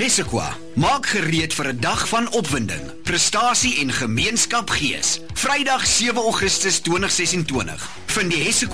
Hessequa, maak gereed vir 'n dag van opwinding, prestasie en gemeenskapgees. Vrydag 7 Augustus 2026. Vind die Hessequa